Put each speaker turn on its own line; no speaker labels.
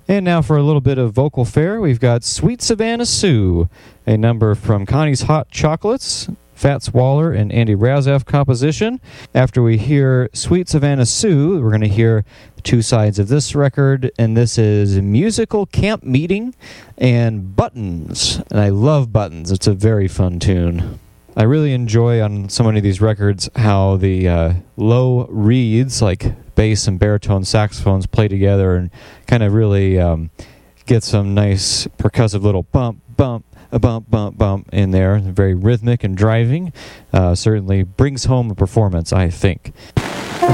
And now for a little bit of vocal fare, we've got Sweet Savannah Sue, a number from Connie's Hot Chocolates, Fats Waller and Andy Razaf composition. After we hear Sweet Savannah Sue, we're going to hear two sides of this record, and this is Musical Camp Meeting and Buttons. And I love Buttons. It's a very fun tune. I really enjoy on so many of these records how the low reeds, like bass and baritone saxophones, play together and kind of really get some nice percussive little bump, bump, a bump, bump, bump in there. Very rhythmic and driving. Certainly brings home a performance, I think.